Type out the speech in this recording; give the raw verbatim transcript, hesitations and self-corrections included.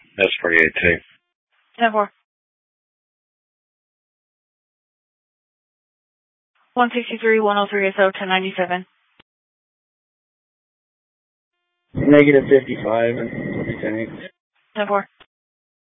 That's forty-eight two. ten four. one sixty-three, one oh three S O, ten ninety-seven. Negative fifty-five and ten four. ten four.